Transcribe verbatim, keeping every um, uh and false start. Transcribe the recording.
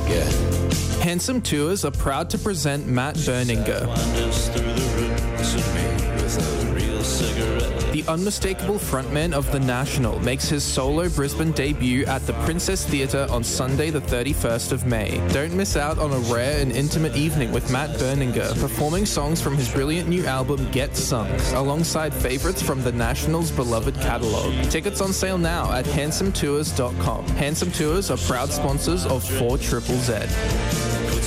Yeah. Handsome Tours are proud to present Matt Berninger. The unmistakable frontman of The National makes his solo Brisbane debut at the Princess Theatre on Sunday the thirty-first of May. Don't miss out on a rare and intimate evening with Matt Berninger performing songs from his brilliant new album Get Sung, alongside favourites from The National's beloved catalogue. Tickets on sale now at handsome tours dot com. Handsome Tours are proud sponsors of four triple Z.